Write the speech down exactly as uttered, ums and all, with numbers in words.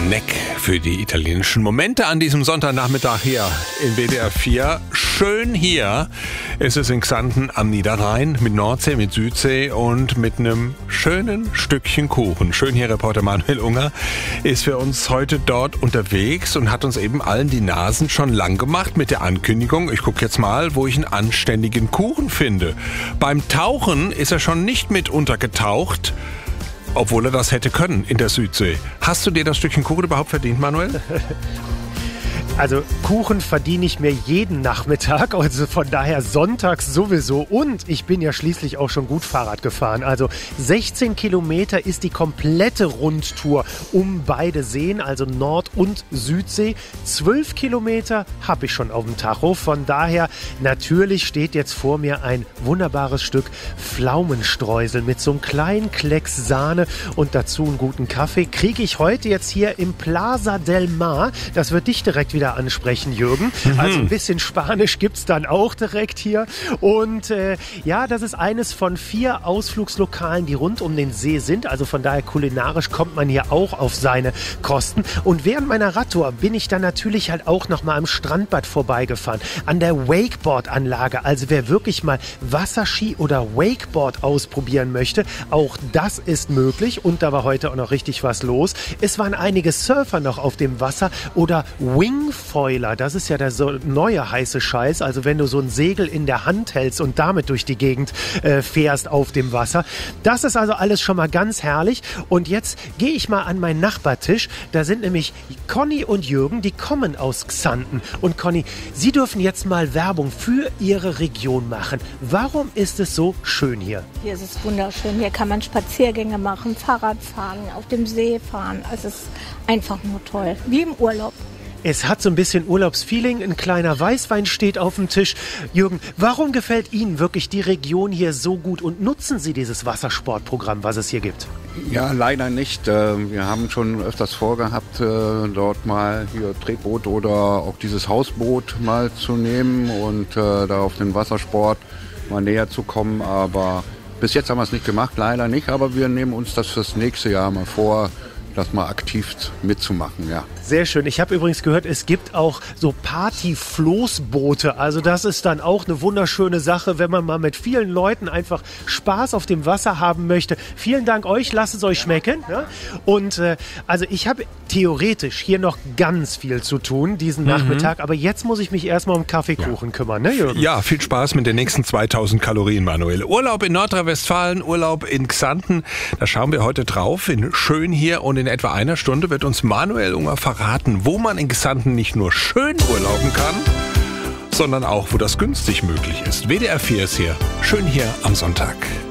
Neck für die italienischen Momente an diesem Sonntagnachmittag hier in W D R vier. Schön hier ist es in Xanten am Niederrhein mit Nordsee, mit Südsee und mit einem schönen Stückchen Kuchen. Schön hier, Reporter Manuel Unger ist für uns heute dort unterwegs und hat uns eben allen die Nasen schon lang gemacht mit der Ankündigung, ich gucke jetzt mal, wo ich einen anständigen Kuchen finde. Beim Tauchen ist er schon nicht mit untergetaucht, obwohl er das hätte können in der Südsee. Hast du dir das Stückchen Kuchen überhaupt verdient, Manuel? Also Kuchen verdiene ich mir jeden Nachmittag, also von daher sonntags sowieso. Und ich bin ja schließlich auch schon gut Fahrrad gefahren. Also sechzehn Kilometer ist die komplette Rundtour um beide Seen, also Nord- und Südsee. zwölf Kilometer habe ich schon auf dem Tacho. Von daher natürlich steht jetzt vor mir ein wunderbares Stück Pflaumenstreusel mit so einem kleinen Klecks Sahne und dazu einen guten Kaffee. Kriege ich heute jetzt hier im Plaza del Mar. Das wird dich direkt wieder ansprechen, Jürgen. Mhm. Also ein bisschen Spanisch gibt's dann auch direkt hier. Und äh, ja, das ist eines von vier Ausflugslokalen, die rund um den See sind. Also von daher kulinarisch kommt man hier auch auf seine Kosten. Und während meiner Radtour bin ich dann natürlich halt auch noch mal am Strandbad vorbeigefahren. An der Wakeboard-Anlage. Also wer wirklich mal Wasserski oder Wakeboard ausprobieren möchte, auch das ist möglich. Und da war heute auch noch richtig was los. Es waren einige Surfer noch auf dem Wasser oder Wing Foiler, das ist ja der so neue heiße Scheiß, also wenn du so ein Segel in der Hand hältst und damit durch die Gegend äh, fährst auf dem Wasser. Das ist also alles schon mal ganz herrlich und jetzt gehe ich mal an meinen Nachbartisch, da sind nämlich Conny und Jürgen, die kommen aus Xanten und Conny, Sie dürfen jetzt mal Werbung für Ihre Region machen. Warum ist es so schön hier? Hier ist es wunderschön, hier kann man Spaziergänge machen, Fahrrad fahren, auf dem See fahren, es ist einfach nur toll, wie im Urlaub. Es hat so ein bisschen Urlaubsfeeling, ein kleiner Weißwein steht auf dem Tisch. Jürgen, warum gefällt Ihnen wirklich die Region hier so gut und nutzen Sie dieses Wassersportprogramm, was es hier gibt? Ja, leider nicht. Wir haben schon öfters vorgehabt, dort mal hier Tretboot oder auch dieses Hausboot mal zu nehmen und da auf den Wassersport mal näher zu kommen. Aber bis jetzt haben wir es nicht gemacht, leider nicht. Aber wir nehmen uns das fürs nächste Jahr mal vor, das mal aktiv mitzumachen, ja. Sehr schön. Ich habe übrigens gehört, es gibt auch so Party-Floßboote. Also das ist dann auch eine wunderschöne Sache, wenn man mal mit vielen Leuten einfach Spaß auf dem Wasser haben möchte. Vielen Dank euch, lasst es euch schmecken. Ja? Und äh, also ich habe theoretisch hier noch ganz viel zu tun diesen mhm. Nachmittag, aber jetzt muss ich mich erstmal um Kaffeekuchen ja. kümmern, ne Jürgen? Ja, viel Spaß mit den nächsten zweitausend Kalorien, Manuel. Urlaub in Nordrhein-Westfalen, Urlaub in Xanten, da schauen wir heute drauf. In schön hier und in etwa einer Stunde wird uns Manuel Unger verraten, wo man in Xanten nicht nur schön urlauben kann, sondern auch, wo das günstig möglich ist. W D R vier ist hier. Schön hier am Sonntag.